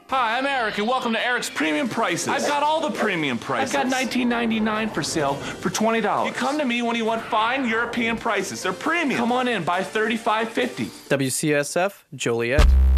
Hi, I'm Eric, and welcome to Eric's Premium Prices. I've got all the premium prices. I've got $19.99 for sale for $20. You come to me when you want fine European prices. They're premium. Come on in, buy $35.50. WCSF, Joliet.